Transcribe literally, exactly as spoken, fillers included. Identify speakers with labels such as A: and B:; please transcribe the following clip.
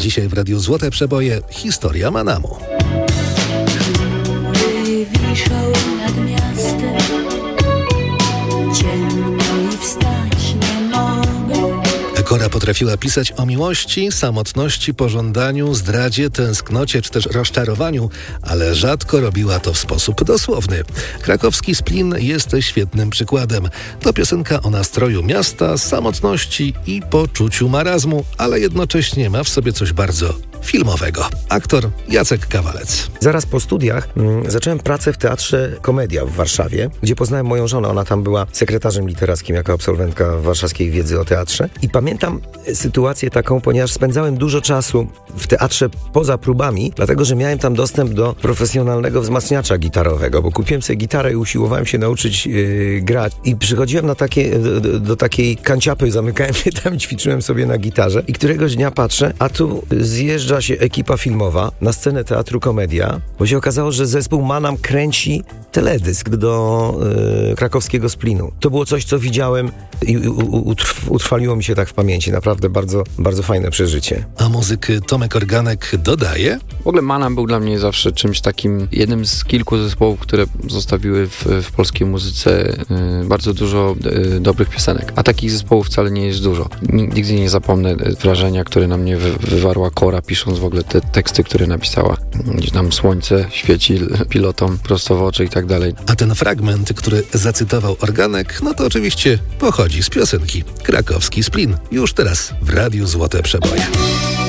A: Dzisiaj w Radiu Złote Przeboje historia Manamu.
B: Chmury wiszą nad miastem, ciemno i wstać nie mogę.
A: Kora potrafiła pisać o miłości, samotności, pożądaniu, zdradzie, tęsknocie czy też rozczarowaniu, ale rzadko robiła to w sposób dosłowny. Krakowski Splin jest świetnym przykładem. To piosenka o nastroju miasta, samotności i poczuciu marazmu, ale jednocześnie ma w sobie coś bardzo filmowego. Aktor Jacek Kawalec.
C: Zaraz po studiach mm, zacząłem pracę w Teatrze Komedia w Warszawie, gdzie poznałem moją żonę. Ona tam była sekretarzem literackim jako absolwentka warszawskiej wiedzy o teatrze. I pamiętam sytuację taką, ponieważ spędzałem dużo czasu w teatrze poza próbami, dlatego że miałem tam dostęp do profesjonalnego wzmacniacza gitarowego, bo kupiłem sobie gitarę i usiłowałem się nauczyć yy, grać. I przychodziłem na takie, do, do, do takiej kanciapy, zamykałem się tam i ćwiczyłem sobie na gitarze. I któregoś dnia patrzę, a tu zjeżdża się ekipa filmowa na scenę Teatru Komedia, bo się okazało, że zespół Manam kręci teledysk do y, krakowskiego Splinu. To było coś, co widziałem i u, u, utrw, utrwaliło mi się tak w pamięci. Naprawdę bardzo, bardzo fajne przeżycie.
A: A muzyk Tomek Organek dodaje?
D: W ogóle Manam był dla mnie zawsze czymś takim, jednym z kilku zespołów, które zostawiły w, w polskiej muzyce y, bardzo dużo y, dobrych piosenek. A takich zespołów wcale nie jest dużo. Nigdy nie zapomnę wrażenia, które na mnie wy, wywarła Kora, pisząc w ogóle te teksty, które napisała. Gdzie tam słońce świeci pilotom prosto w oczy i tak dalej.
A: A ten fragment, który zacytował Organek, no to oczywiście pochodzi z piosenki Krakowski Splin. Już teraz w Radiu Złote Przeboje.